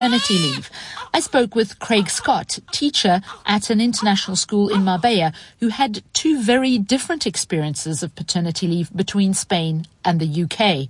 Maternity leave. I spoke with Craig Scott, teacher at an international school in Marbella, who had two very different experiences of paternity leave between Spain and the UK.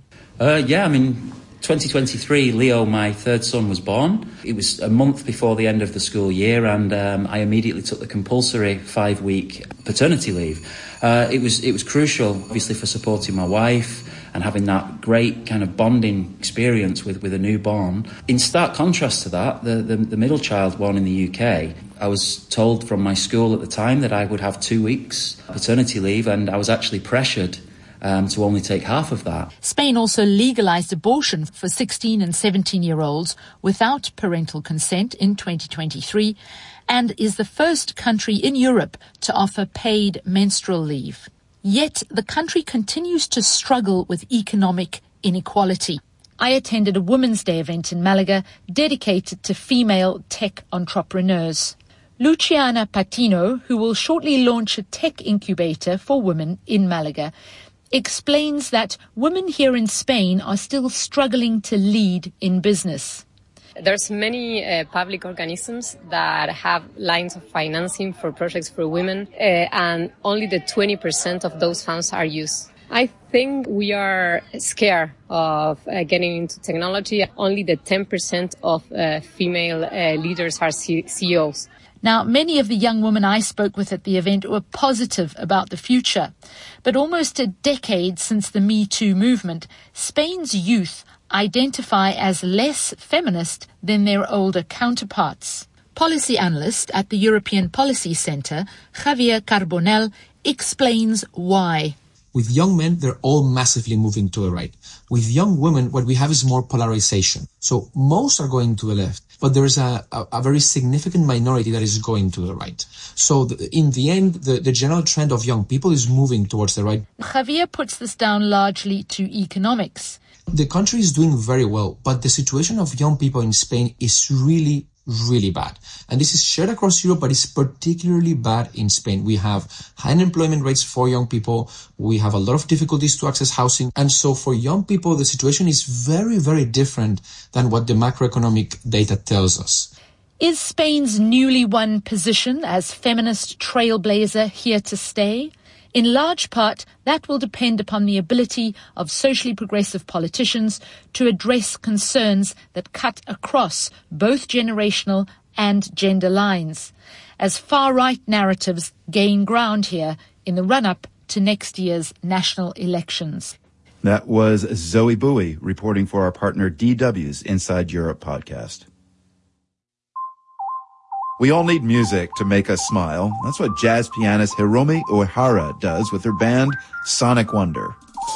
2023, Leo, my third son, was born. It was a month before the end of the school year, and I immediately took the compulsory 5-week paternity leave. It was crucial, obviously, for supporting my wife and having that great kind of bonding experience with a newborn. In stark contrast to that, the middle child born in the UK, I was told from my school at the time that I would have 2 weeks paternity leave, and I was actually pressured to only take half of that. Spain also legalized abortion for 16 and 17-year-olds without parental consent in 2023 and is the first country in Europe to offer paid menstrual leave. Yet the country continues to struggle with economic inequality. I attended a Women's Day event in Malaga dedicated to female tech entrepreneurs. Luciana Patino, who will shortly launch a tech incubator for women in Malaga, explains that women here in Spain are still struggling to lead in business. There's many public organisms that have lines of financing for projects for women, and only the 20% of those funds are used. I think we are scared of getting into technology. Only the 10% of female leaders are CEOs. Now, many of the young women I spoke with at the event were positive about the future. But almost a decade since the Me Too movement, Spain's youth identify as less feminist than their older counterparts. Policy analyst at the European Policy Centre, Javier Carbonell, explains why. With young men, they're all massively moving to the right. With young women, what we have is more polarization. So most are going to the left, but there is a very significant minority that is going to the right. So in the end, the general trend of young people is moving towards the right. Javier puts this down largely to economics. The country is doing very well, but the situation of young people in Spain is really bad. And this is shared across Europe, but it's particularly bad in Spain. We have high unemployment rates for young people. We have a lot of difficulties to access housing. And so for young people, the situation is very different than what the macroeconomic data tells us. Is Spain's newly won position as feminist trailblazer here to stay? In large part, that will depend upon the ability of socially progressive politicians to address concerns that cut across both generational and gender lines, as far-right narratives gain ground here in the run-up to next year's national elections. That was Zoe Bowie reporting for our partner DW's Inside Europe podcast. We all need music to make us smile. That's what jazz pianist Hiromi Uehara does with her band Sonic Wonder.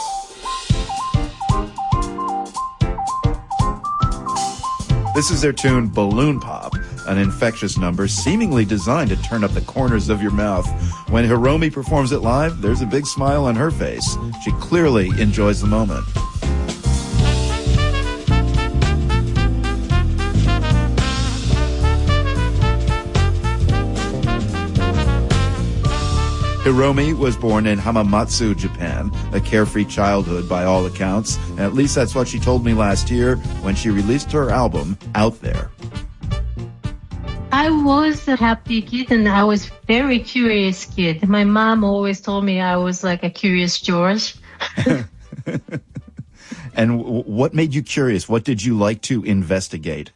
This is their tune Balloon Pop, an infectious number seemingly designed to turn up the corners of your mouth. When Hiromi performs it live, there's a big smile on her face. She clearly enjoys the moment. Hiromi was born in Hamamatsu, Japan, a carefree childhood by all accounts. And at least that's what she told me last year when she released her album, Out There. I was a happy kid and I was very curious kid. My mom always told me I was like a curious George. And what made you curious? What did you like to investigate?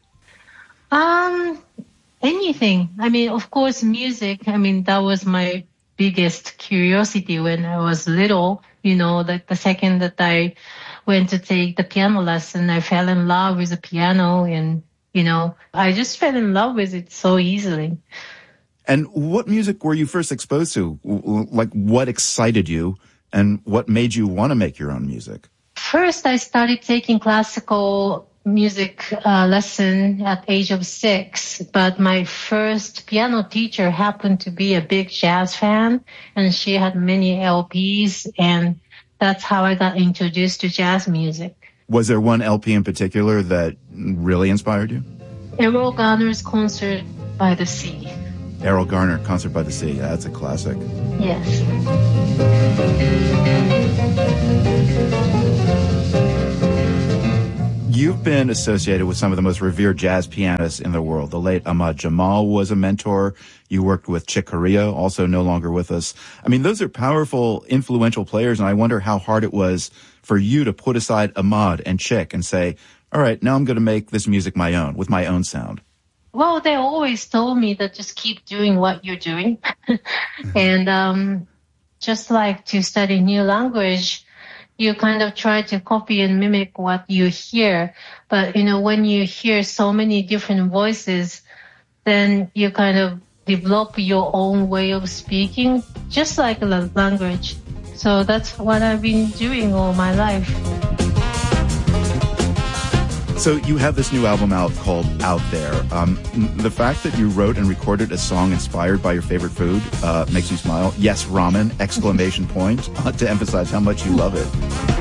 Anything. I mean, of course, music. I mean, that was my biggest curiosity when I was little. You know, like the second that I went to take the piano lesson, I fell in love with the piano and, you know, I just fell in love with it so easily. And what music were you first exposed to? Like, what excited you and what made you want to make your own music? First, I started taking classical music lesson at age of 6, but my first piano teacher happened to be a big jazz fan, and she had many LPs, and that's how I got introduced to jazz music. Was there one LP in particular that really inspired you? Errol Garner's Concert by the Sea. Errol Garner, Concert by the Sea. Yeah, that's a classic. Yes. You've been associated with some of the most revered jazz pianists in the world. The late Ahmad Jamal was a mentor. You worked with Chick Corea, also no longer with us. I mean, those are powerful, influential players, and I wonder how hard it was for you to put aside Ahmad and Chick and say, all right, now I'm going to make this music my own, with my own sound. Well, they always told me that just keep doing what you're doing. And just like to study new language, you kind of try to copy and mimic what you hear. But, when you hear so many different voices, then you kind of develop your own way of speaking, just like a language. So that's what I've been doing all my life. So you have this new album out called Out There. The fact that you wrote and recorded a song inspired by your favorite food makes me smile. Yes, ramen, exclamation point, to emphasize how much you love it.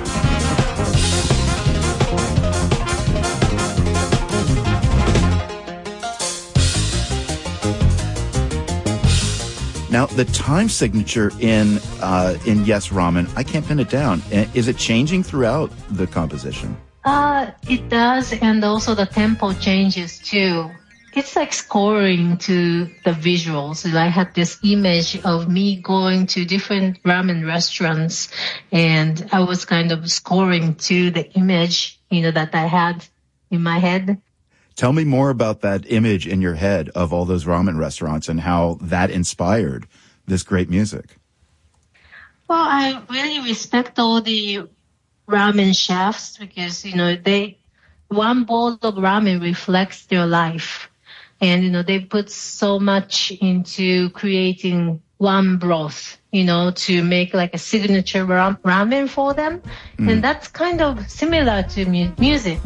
Now, the time signature in Yes, Ramen, I can't pin it down. Is it changing throughout the composition? It does, and also the tempo changes too. It's like scoring to the visuals. I had this image of me going to different ramen restaurants, and I was kind of scoring to the image, that I had in my head. Tell me more about that image in your head of all those ramen restaurants and how that inspired this great music. Well, I really respect all the ramen chefs because, one bowl of ramen reflects their life. And, they put so much into creating one broth, to make like a signature ramen for them. And that's kind of similar to music.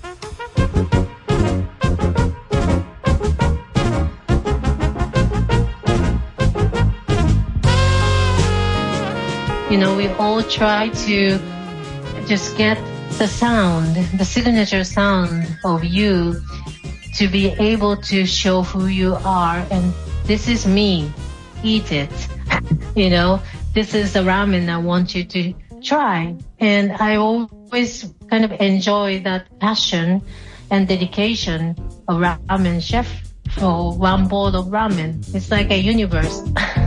We all try to just get the sound, the signature sound of you to be able to show who you are. And this is me. Eat it. This is the ramen I want you to try. And I always kind of enjoy that passion and dedication of ramen chef for one bowl of ramen. It's like a universe.